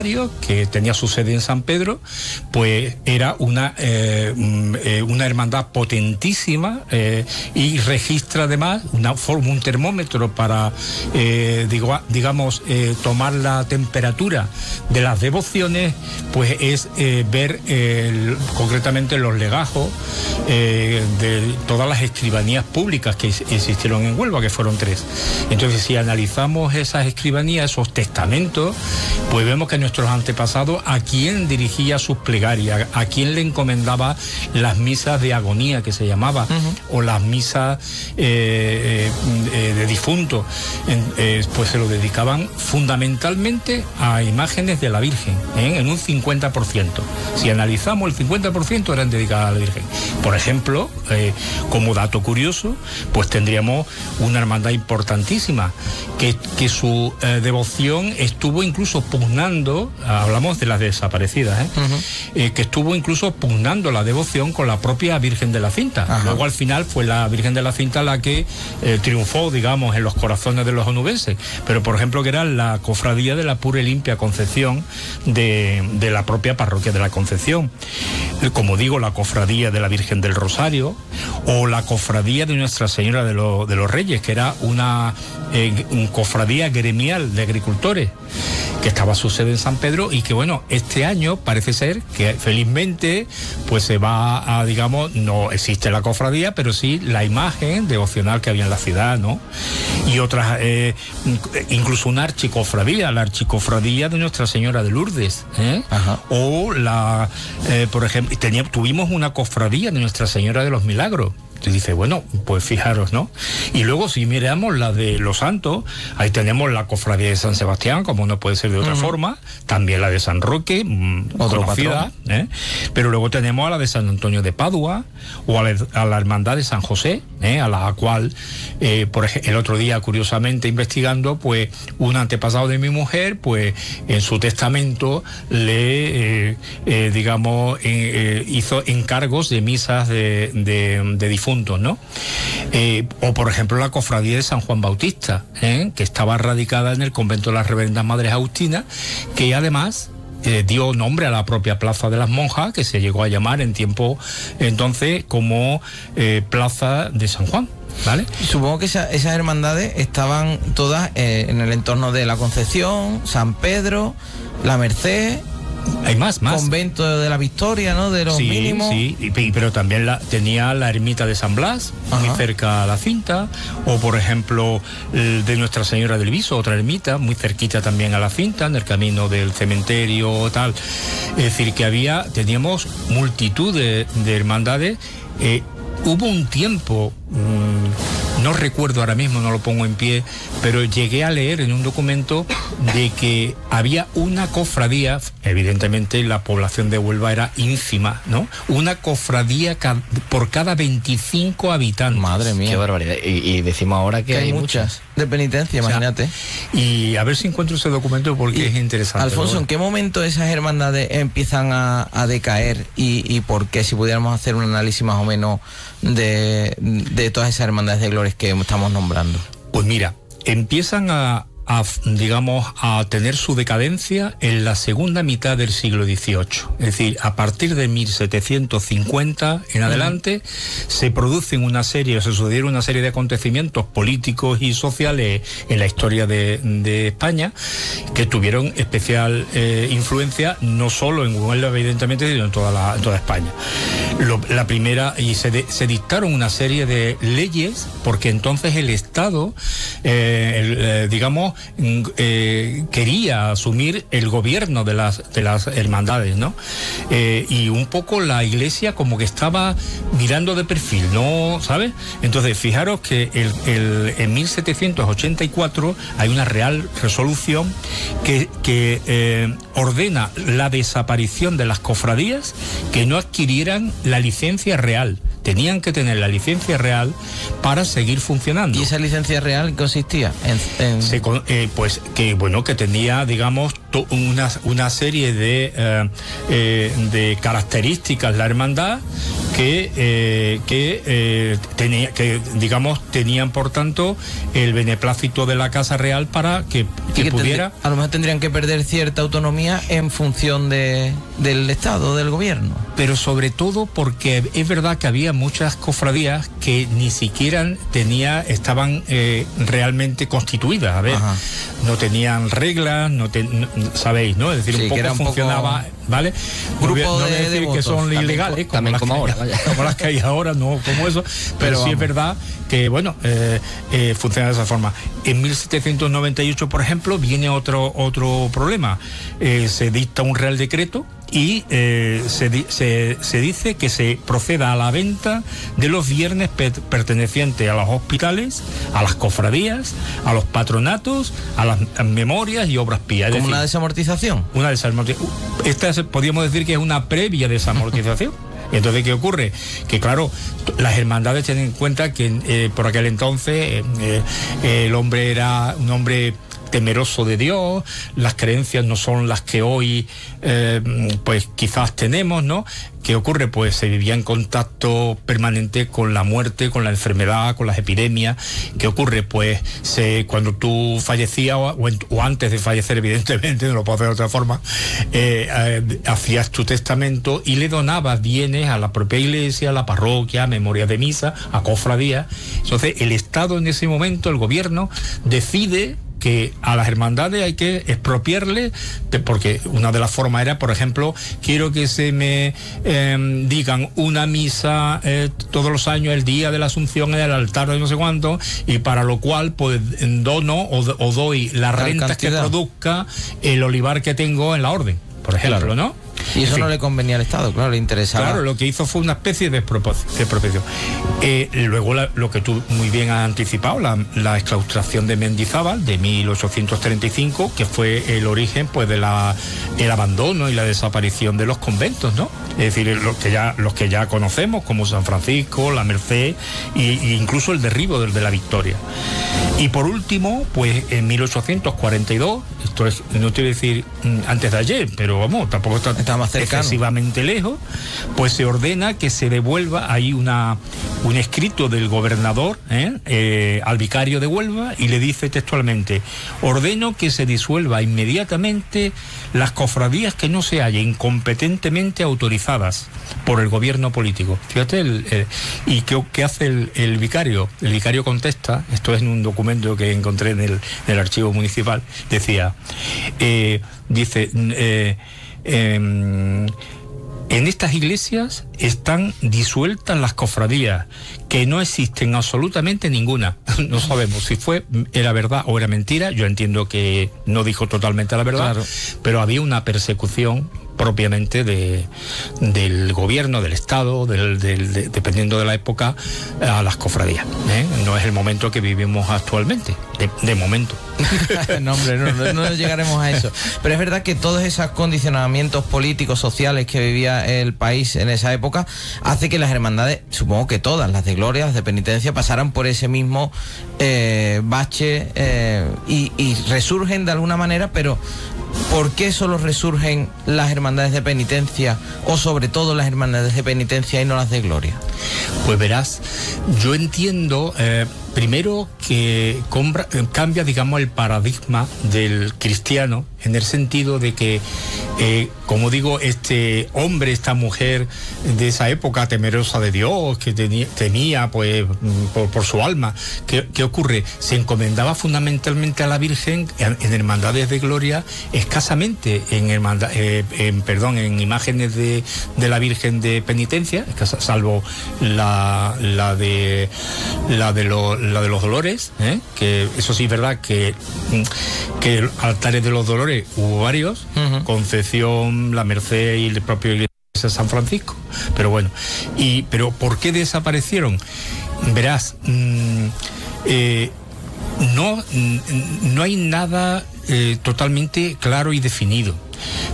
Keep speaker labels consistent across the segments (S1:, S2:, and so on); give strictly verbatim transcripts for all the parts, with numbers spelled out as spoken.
S1: que tenía su sede en San Pedro, pues era una eh, una hermandad potentísima eh, y registra además una forma, un termómetro para eh, digo, digamos eh, tomar la temperatura de las devociones, pues es eh, ver eh, concretamente los legajos eh, de todas las escribanías públicas que existieron en Huelva, que fueron tres. Entonces, si analizamos esas escribanías, esos testamentos, pues vemos que nuestros antepasados a quién dirigía sus plegarias, a quién le encomendaba las misas de agonía, que se llamaba, uh-huh. o las misas eh, eh, de difuntos, eh, pues se lo dedicaban fundamentalmente a imágenes de la Virgen, ¿eh? en un cincuenta por ciento. Si analizamos, el cincuenta por ciento eran dedicadas a la Virgen. Por ejemplo, eh, como dato curioso, pues tendríamos una hermandad importantísima, que, que su eh, devoción estuvo incluso pugnando, hablamos de las desaparecidas, ¿eh? Uh-huh. eh, que estuvo incluso pugnando la devoción con la propia Virgen de la Cinta. Ajá. Luego al final fue la Virgen de la Cinta la que eh, triunfó, digamos, en los corazones de los onubenses. Pero por ejemplo, que era la cofradía de la pura y limpia Concepción de, de la propia parroquia de la Concepción. Como digo, la cofradía de la Virgen del Rosario, o la cofradía de Nuestra Señora de, lo, de los Reyes, que era una, eh, un cofradía gremial de agricultores, que estaba su sede en San Pedro, y que bueno, este año parece ser que felizmente pues se va a, digamos, no existe la cofradía, pero sí la imagen devocional que había en la ciudad, ¿no? Y otras, eh, incluso una archicofradía, la archicofradía de Nuestra Señora de Lourdes, ¿eh? Ajá. O la, eh, por ejemplo, tenía, tuvimos una cofradía de Nuestra Señora de los Milagros. Y dice, bueno, pues fijaros, ¿no? Y luego si miramos la de los santos, ahí tenemos la cofradía de San Sebastián, como no puede ser de otra uh-huh. forma, también la de San Roque, mmm, otro conocida, ¿eh? Pero luego tenemos a la de San Antonio de Padua, o a la, a la hermandad de San José, ¿eh? A la cual, eh, por ejemplo, el otro día, curiosamente, investigando, pues un antepasado de mi mujer, pues en su testamento le, eh, eh, digamos, eh, eh, hizo encargos de misas de, de, de difuntos, ¿no? Eh, o por ejemplo la cofradía de San Juan Bautista, ¿eh? que estaba radicada en el convento de las Reverendas Madres Agustinas, que además eh, dio nombre a la propia Plaza de las Monjas, que se llegó a llamar en tiempo entonces como eh, Plaza de San Juan. ¿Vale?
S2: Supongo que esa, esas hermandades estaban todas eh, en el entorno de la Concepción, San Pedro, la Merced.
S1: Hay más, más.
S2: Convento de la Victoria, ¿no? De los
S1: sí,
S2: mínimos.
S1: Sí, y, pero también la, tenía la ermita de San Blas, Ajá. muy cerca a la Cinta, o por ejemplo el de Nuestra Señora del Viso, otra ermita, muy cerquita también a la Cinta, en el camino del cementerio, tal. Es decir, que había, teníamos multitud de, de hermandades. Eh, hubo un tiempo, mmm, no recuerdo ahora mismo, no lo pongo en pie, pero llegué a leer en un documento de que había una cofradía, evidentemente la población de Huelva era ínfima, ¿no? Una cofradía ca- por cada veinticinco habitantes.
S2: Madre mía.
S3: Qué barbaridad. Y, y decimos ahora que,
S2: que
S3: hay,
S2: hay
S3: muchas.
S2: muchas. De penitencia, o sea, imagínate.
S1: Y a ver si encuentro ese documento porque
S2: y,
S1: es interesante.
S2: Alfonso,
S1: ¿no?
S2: ¿en qué momento esas hermandades empiezan a, a decaer? Y, y por qué, si pudiéramos hacer un análisis más o menos de, de todas esas hermandades de glorias que estamos nombrando.
S1: Pues mira, empiezan a, a, digamos, a tener su decadencia en la segunda mitad del siglo dieciocho. Es decir, a partir de mil setecientos cincuenta en adelante, uh-huh. se producen una serie, se sucedieron una serie de acontecimientos políticos y sociales en la historia de, de España que tuvieron especial eh, influencia, no solo en Huelva, evidentemente, sino en toda, la, en toda España. Lo, la primera, y se, de, se dictaron una serie de leyes, porque entonces el Estado, eh, el, eh, digamos, Eh, quería asumir el gobierno de las de las hermandades, ¿no? Eh, y un poco la Iglesia como que estaba mirando de perfil, ¿no? ¿Sabes? Entonces, fijaros que el, el, en mil setecientos ochenta y cuatro hay una real resolución que, que eh, ordena la desaparición de las cofradías que no adquirieran la licencia real. Tenían que tener la licencia real para seguir funcionando.
S2: ¿Y esa licencia real consistía en...? en...
S1: Se, eh, pues que bueno, que tenía, digamos, to, una, una serie de, eh, eh, de características la hermandad que, eh, que, eh, tenía, que, digamos, tenían, por tanto, el beneplácito de la Casa Real para que, que,
S2: que
S1: pudiera...
S2: A lo mejor tendrían que perder cierta autonomía en función de, del Estado, del gobierno.
S1: Pero sobre todo porque es verdad que había muchas cofradías que ni siquiera tenía, estaban eh, realmente constituidas. A ver, Ajá. no tenían reglas, no, te, no sabéis, ¿no? Es decir, sí, un poco funcionaba, poco... ¿vale?
S2: Grupo
S1: no
S2: de,
S1: decir
S2: de votos,
S1: que son
S2: también,
S1: ilegales, como,
S3: también
S1: las
S3: como ahora,
S1: hay, como las que hay ahora, no como eso, pero, pero sí vamos. Es verdad que, bueno, eh, eh, funciona de esa forma. En mil setecientos noventa y ocho, por ejemplo, viene otro, otro problema. Eh, se dicta un real decreto y eh, se, se, se dice que se proceda a la venta de los bienes per pertenecientes a los hospitales, a las cofradías, a los patronatos, a las memorias y obras pías.
S2: ¿Como
S1: decir,
S2: una desamortización?
S1: Una desamortización. Esta es, podríamos decir que es una previa desamortización. Entonces, ¿qué ocurre? Que claro, las hermandades tienen en cuenta que eh, por aquel entonces eh, eh, el hombre era un hombre temeroso de Dios, las creencias no son las que hoy eh, pues quizás tenemos, ¿no? ¿Qué ocurre? Pues se vivía en contacto permanente con la muerte, con la enfermedad, con las epidemias. ¿Qué ocurre? Pues se, cuando tú fallecías o, en, o antes de fallecer, evidentemente, no lo puedo hacer de otra forma, eh, eh, hacías tu testamento y le donabas bienes a la propia iglesia, a la parroquia, a memoria de misa, a cofradía. Entonces el Estado en ese momento, el gobierno, decide que a las hermandades hay que expropiarle, porque una de las formas era, por ejemplo, quiero que se me eh, digan una misa eh, todos los años, el día de la Asunción en el altar de no sé cuánto, y para lo cual pues dono o, o doy las rentas que produzca el olivar que tengo en la orden, por ejemplo, claro. ¿no?
S2: Y eso sí. No le convenía al Estado, claro, le interesaba.
S1: Claro, lo que hizo fue una especie de expropiación. Eh, luego la, lo que tú muy bien has anticipado, la, la exclaustración de Mendizábal de mil ochocientos treinta y cinco, que fue el origen pues de la el abandono y la desaparición de los conventos, ¿no? Es decir, los que ya los que ya conocemos, como San Francisco, la Merced e incluso el derribo del de la Victoria. Y por último, pues en mil ochocientos cuarenta y dos, esto es, no quiero decir antes de ayer, pero vamos, tampoco está,
S2: está más cercano,
S1: excesivamente lejos, pues se ordena que se devuelva ahí una un escrito del gobernador ¿eh? Eh, al vicario de Huelva, y le dice textualmente: ordeno que se disuelva inmediatamente las cofradías que no se hallen incompetentemente autorizadas por el gobierno político. Fíjate, el, el, ¿y qué, qué hace el, el vicario? El vicario contesta, esto es en un documento que encontré en el, en el archivo municipal, decía, eh, dice, eh, eh, en estas iglesias están disueltas las cofradías, que no existen absolutamente ninguna. No sabemos si fue, era verdad o era mentira. Yo entiendo que no dijo totalmente la verdad, claro. Pero había una persecución propiamente de, del gobierno, del Estado, del, del, de, dependiendo de la época, a las cofradías. ¿eh? No es el momento que vivimos actualmente, de, de momento.
S2: No, hombre, no, no, no llegaremos a eso. Pero es verdad que todos esos condicionamientos políticos, sociales que vivía el país en esa época, hace que las hermandades, supongo que todas, las de gloria, las de penitencia, pasaran por ese mismo eh, bache eh, y, y resurgen de alguna manera, pero ¿por qué solo resurgen las hermandades de penitencia, o sobre todo las hermandades de penitencia y no las de gloria?
S1: Pues verás, yo entiendo eh, primero que compra, cambia, digamos, el paradigma del cristiano, en el sentido de que, eh, como digo, este hombre, esta mujer de esa época temerosa de Dios, que tenía, temía pues por, por su alma, ¿qué, ¿qué ocurre? Se encomendaba fundamentalmente a la Virgen en, en hermandades de gloria, escasamente en, hermandad, eh, en perdón, en imágenes de, de la Virgen de penitencia, salvo la, la de la de, lo, la de los Dolores, ¿eh? Que eso sí es verdad que, que altares de los Dolores hubo varios, uh-huh. Concepción, la Merced y el propio iglesia de San Francisco, pero bueno, y pero ¿por qué desaparecieron? Verás, mmm, eh, no, no hay nada eh, totalmente claro y definido,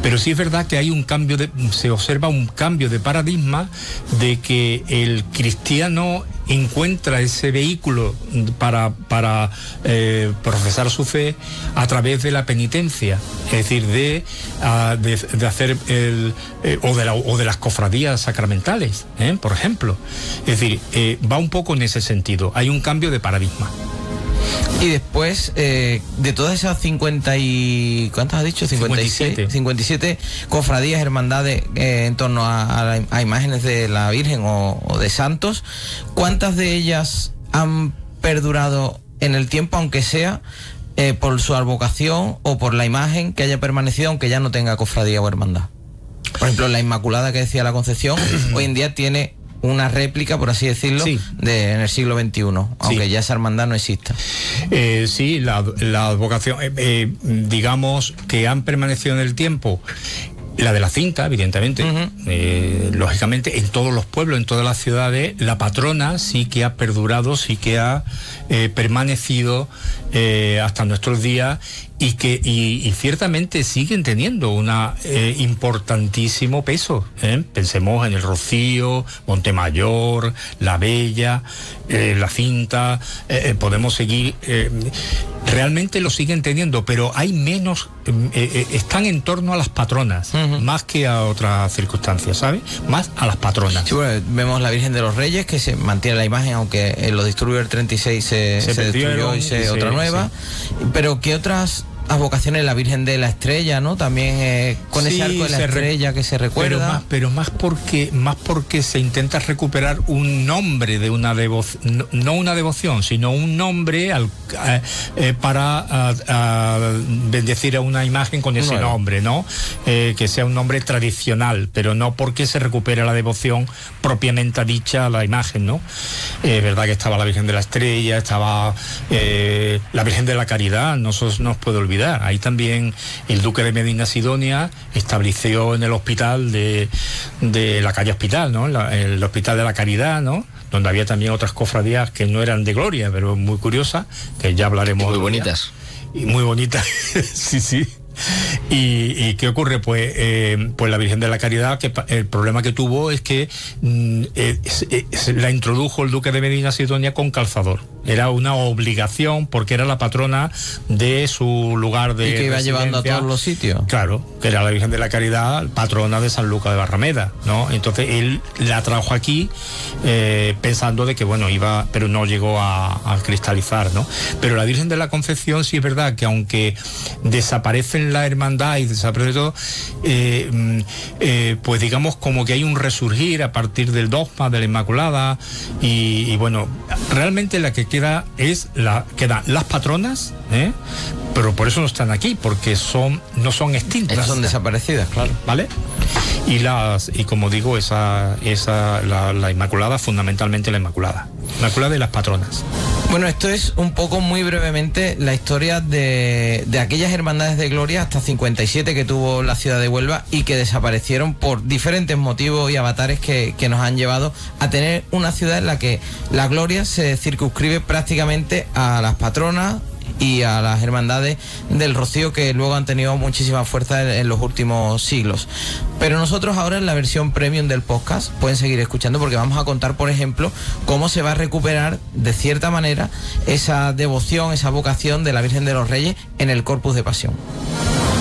S1: Pero sí es verdad que hay un cambio, de, se observa un cambio de paradigma de que el cristiano encuentra ese vehículo para, para eh, profesar su fe a través de la penitencia, es decir, de, uh, de, de hacer el, eh, o, de la, o de las cofradías sacramentales, ¿eh? por ejemplo. Es decir, eh, va un poco en ese sentido, hay un cambio de paradigma.
S2: Y después, eh, de todas esas cincuenta y... ¿cuántas has dicho? cincuenta y siete. cincuenta y siete cofradías, hermandades eh, en torno a, a, a imágenes de la Virgen o, o de santos, ¿cuántas de ellas han perdurado en el tiempo, aunque sea eh, por su advocación o por la imagen que haya permanecido, aunque ya no tenga cofradía o hermandad? Por ejemplo, la Inmaculada que decía la Concepción, hoy en día tiene una réplica, por así decirlo, sí. de, en el siglo veintiuno, aunque sí. ya esa hermandad no exista.
S1: Eh, sí, la, la advocación, eh, eh, digamos que han permanecido en el tiempo. La de la cinta, evidentemente, uh-huh. eh, lógicamente, en todos los pueblos, en todas las ciudades, la patrona sí que ha perdurado, sí que ha eh, permanecido eh, hasta nuestros días y que y, y ciertamente siguen teniendo un eh, importantísimo peso. ¿eh? Pensemos en el Rocío, Montemayor, La Bella, eh, la cinta, eh, podemos seguir... Eh, realmente lo siguen teniendo, pero hay menos, eh, eh, están en torno a las patronas, uh-huh. más que a otras circunstancias, ¿sabes? Más a las patronas.
S2: Sí, bueno, vemos la Virgen de los Reyes, que se mantiene la imagen, aunque en los disturbios del treinta y seis se, se, se destruyó y se, y otra se, nueva. Sí. Pero ¿qué otras advocaciones? La Virgen de la Estrella, ¿no? También eh, con sí, ese arco de la estrella re- que se recuerda.
S1: Pero más, pero más porque más porque se intenta recuperar un nombre de una devoción, no, no una devoción, sino un nombre al, eh, eh, para a, a bendecir a una imagen con ese bueno. nombre, ¿no? Eh, que sea un nombre tradicional, pero no porque se recupere la devoción propiamente dicha a la imagen, ¿no? Es eh, verdad que estaba la Virgen de la Estrella, estaba eh, la Virgen de la Caridad, no se nos puede olvidar. Ahí también el duque de Medina Sidonia estableció en el hospital de, de la calle Hospital, ¿no? La, el Hospital de la Caridad, ¿no? Donde había también otras cofradías que no eran de gloria, pero muy curiosas, que ya hablaremos.
S3: Y muy bonitas.
S1: Y muy bonitas, sí, sí. ¿Y, y qué ocurre? Pues, eh, pues la Virgen de la Caridad, que el problema que tuvo es que mm, eh, eh, la introdujo el duque de Medina Sidonia con calzador. Era una obligación porque era la patrona de su lugar de
S2: y que iba llevando a todos los sitios.
S1: Claro, que era la Virgen de la Caridad, patrona de San Lucas de Barrameda, ¿no? Entonces él la trajo aquí eh, pensando de que, bueno, iba, pero no llegó a, a cristalizar, ¿no? Pero la Virgen de la Concepción sí es verdad que aunque desaparecen la hermandad y desaparece todo, eh, eh, pues digamos como que hay un resurgir a partir del dogma de la Inmaculada y, y bueno, realmente la que queda es la quedan las patronas, ¿eh? Pero por eso no están aquí, porque son no son extintas.
S2: Estas son desaparecidas, claro.
S1: ¿Vale? Y las y como digo, esa esa la, la Inmaculada, fundamentalmente la Inmaculada. Inmaculada y las patronas.
S2: Bueno, esto es un poco muy brevemente la historia de, de aquellas hermandades de gloria hasta cincuenta y siete que tuvo la ciudad de Huelva y que desaparecieron por diferentes motivos y avatares que, que nos han llevado a tener una ciudad en la que la gloria se circunscribe prácticamente a las patronas y a las hermandades del Rocío, que luego han tenido muchísima fuerza en, en los últimos siglos. Pero nosotros ahora en la versión premium del podcast pueden seguir escuchando, porque vamos a contar, por ejemplo, cómo se va a recuperar de cierta manera esa devoción, esa vocación de la Virgen de los Reyes en el Corpus de Pasión.